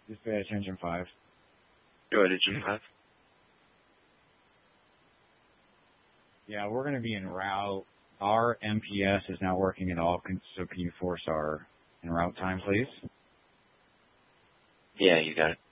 Just pay attention 5. Go ahead, Engine 5. Yeah, we're going to be en route. Our MPS is not working at all, so can you force our en route time, please? Yeah, you got it.